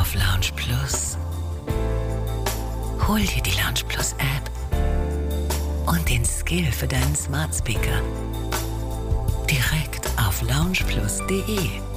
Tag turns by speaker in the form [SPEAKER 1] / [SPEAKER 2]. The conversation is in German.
[SPEAKER 1] auf Lounge Plus. Hol dir die Lounge Plus App und den Skill für deinen Smart Speaker direkt auf loungeplus.de.